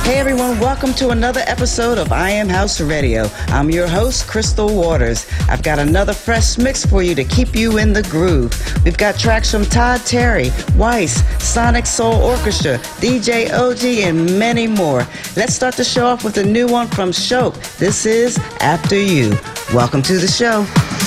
Hey everyone, welcome to another episode of I Am House Radio. I'm your host, Crystal Waters. I've got another fresh mix for you to keep you in the groove. We've got tracks from Todd Terry, Weiss, Sonic Soul Orchestra, DJ OG, and many more. Let's start the show off with a new one from Shoke. This is After You. Welcome to the show.